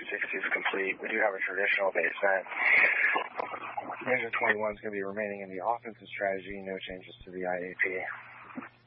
60 is complete. We do have a traditional basement. Ninja 21 is going to be remaining in the offensive strategy. No changes to the IAP.